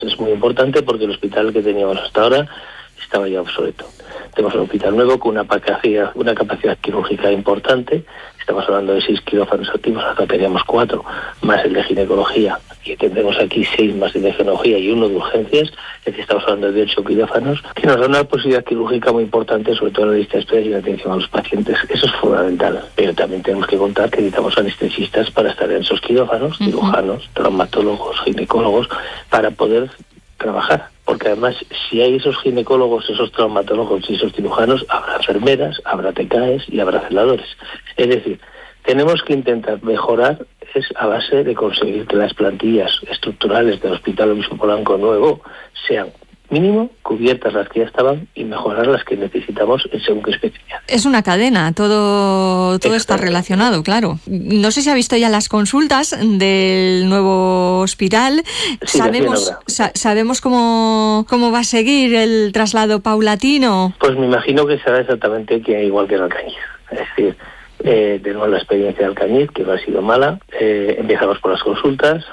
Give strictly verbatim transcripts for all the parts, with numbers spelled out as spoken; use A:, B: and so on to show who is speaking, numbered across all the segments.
A: Es muy importante porque el hospital que teníamos hasta ahora estaba ya obsoleto. Tenemos un hospital nuevo con una capacidad, una capacidad quirúrgica importante. Estamos hablando de seis quirófanos activos, acá teníamos cuatro, más el de ginecología, y tendremos aquí seis más el de ginecología y uno de urgencias, es decir, estamos hablando de ocho quirófanos, que nos da una posibilidad quirúrgica muy importante, sobre todo en la lista de espera y la atención a los pacientes. Eso es fundamental, pero también tenemos que contar que necesitamos anestesistas para estar en esos quirófanos, uh-huh. cirujanos, traumatólogos, ginecólogos, para poder trabajar, porque además si hay esos ginecólogos, esos traumatólogos y esos cirujanos, habrá enfermeras, habrá T K Es y habrá celadores. Es decir, tenemos que intentar mejorar es a base de conseguir que las plantillas estructurales del Hospital Obispo Polanco nuevo sean mínimo cubiertas las que ya estaban y mejorar las que necesitamos en según qué especialidad.
B: Es una cadena, todo todo está relacionado, claro. No sé si ha visto ya las consultas del nuevo hospital.
A: Sí,
B: sabemos sa- sabemos cómo cómo va a seguir el traslado paulatino.
A: Pues me imagino que será exactamente que igual que en Alcañiz. Es decir, eh, tenemos la experiencia de Alcañiz, que no ha sido mala. Eh, empezamos por las consultas.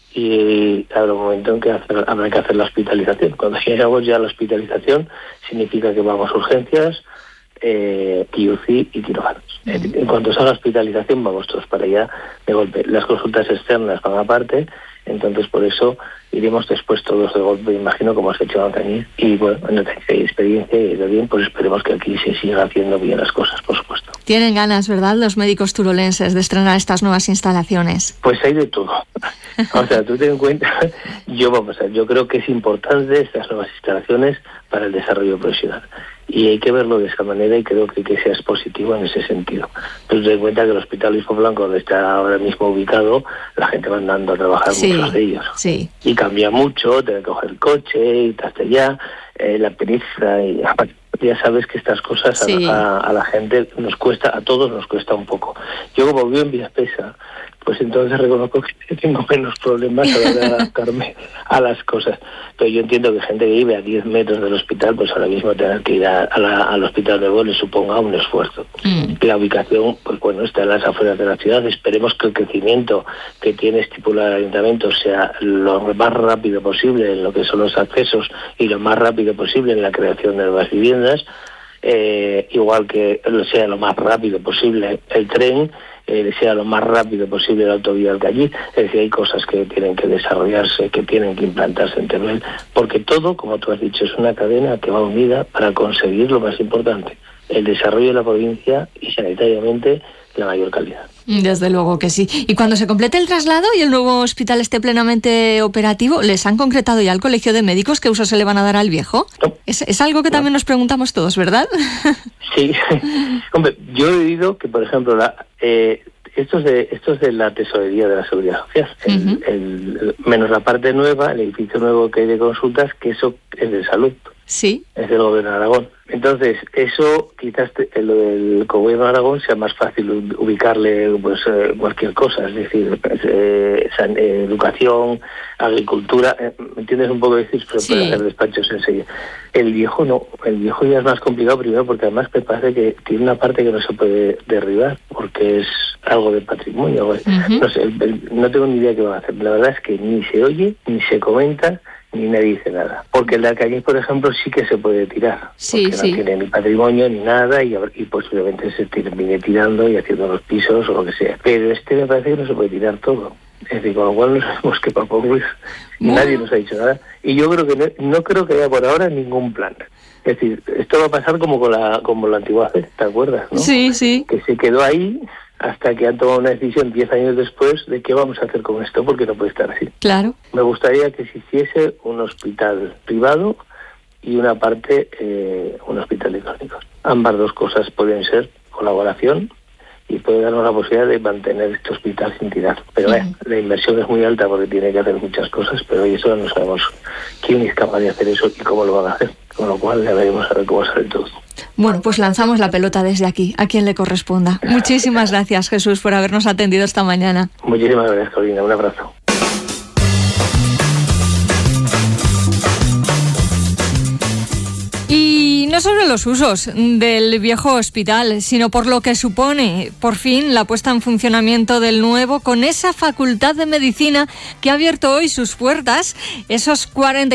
A: Y habrá un momento en que hacer, habrá que hacer la hospitalización. Cuando llegamos ya a la hospitalización, significa que vamos a urgencias, eh, Q U C y quirófanos. Uh-huh. En cuanto sea la hospitalización, vamos todos para allá de golpe. Las consultas externas van aparte, entonces por eso iremos después todos de golpe, imagino, como has hecho en Alcañiz. Y bueno, en Alcañiz hay experiencia y de bien, pues esperemos que aquí se siga haciendo bien las cosas, por supuesto.
B: Tienen ganas, ¿verdad?, los médicos turolenses de estrenar estas nuevas instalaciones.
A: Pues hay de todo. O sea, tú ten en cuenta, yo vamos a ver, yo creo que es importante estas nuevas instalaciones para el desarrollo profesional. Y hay que verlo de esa manera y creo que, que seas positivo en ese sentido. Tú ten en cuenta que el Hospital Obispo Polanco, donde está ahora mismo ubicado, la gente va andando a trabajar, sí, muchos de ellos.
B: Sí.
A: Y cambia mucho, tener que coger el coche, irte hasta allá, eh, la pereza, y ya sabes que estas cosas a, sí. a, a la gente nos cuesta, a todos nos cuesta un poco. Yo como vivo en Villaspesa, pues entonces reconozco que tengo menos problemas a la hora de adaptarme a las cosas. Pero yo entiendo que gente que vive a diez metros del hospital, pues ahora mismo tener que ir a, a la, al hospital de Bol le suponga un esfuerzo. Mm. La ubicación, pues bueno, está en las afueras de la ciudad. Esperemos que el crecimiento que tiene estipulado el ayuntamiento sea lo más rápido posible en lo que son los accesos y lo más rápido posible en la creación de nuevas viviendas. Eh, igual que sea lo más rápido posible el tren, eh, sea lo más rápido posible la autovía del Alcañiz. Es decir, hay cosas que tienen que desarrollarse, que tienen que implantarse en Teruel, porque todo, como tú has dicho, es una cadena que va unida para conseguir lo más importante, el desarrollo de la provincia y sanitariamente la mayor calidad.
B: Desde luego que sí. Y cuando se complete el traslado y el nuevo hospital esté plenamente operativo, ¿les han concretado ya al Colegio de Médicos qué uso se le van a dar al viejo?
A: No.
B: Es, es algo que no. también nos preguntamos todos, ¿verdad?
A: Sí. Hombre, yo he oído que, por ejemplo, la, eh, estos de estos de la Tesorería de la Seguridad Social, el, uh-huh. el, el, menos la parte nueva, el edificio nuevo que hay de consultas, que eso es de salud.
B: Sí.
A: Es del Gobierno de Aragón. Entonces, eso quizás te, lo del Gobierno de Aragón sea más fácil ubicarle pues eh, cualquier cosa, es decir, eh, san, eh, educación, agricultura, eh, ¿me entiendes un poco decir? Pero sí. Puede hacer despachos enseguida. El viejo no, el viejo ya es más complicado primero porque además me parece que tiene una parte que no se puede derribar porque es algo de patrimonio. Uh-huh. No sé, el, el, no tengo ni idea qué van a hacer. La verdad es que ni se oye, ni se comenta, ni nadie dice nada. Porque el de Alcañiz, por ejemplo, sí que se puede tirar.
B: Sí,
A: porque
B: sí.
A: no tiene ni patrimonio ni nada y, y posiblemente se termine tirando y haciendo los pisos o lo que sea. Pero este me parece que no se puede tirar todo. Es decir, con lo cual no sabemos qué papá ocurrir. Bueno. Nadie nos ha dicho nada. Y yo creo que no, no creo que haya por ahora ningún plan. Es decir, esto va a pasar como con la como la antigua fe, ¿te acuerdas? ¿No?
B: Sí, sí.
A: Que se quedó ahí hasta que han tomado una decisión diez años después de qué vamos a hacer con esto, porque no puede estar así.
B: Claro.
A: Me gustaría que se hiciese un hospital privado y una parte eh, un hospital de crónicos. Ambas dos cosas pueden ser colaboración y puede darnos la posibilidad de mantener este hospital sin tirar. Pero sí. eh, la inversión es muy alta porque tiene que hacer muchas cosas, pero hoy eso no sabemos quién es capaz de hacer eso y cómo lo van a hacer. Con lo cual ya veremos a ver cómo sale todo.
B: Bueno, pues lanzamos la pelota desde aquí, a quien le corresponda. Muchísimas gracias, Jesús, por habernos atendido esta mañana.
A: Muchísimas gracias, Corina. Un abrazo.
B: Y no sobre los usos del viejo hospital, sino por lo que supone, por fin, la puesta en funcionamiento del nuevo, con esa facultad de medicina que ha abierto hoy sus puertas, esos cuarenta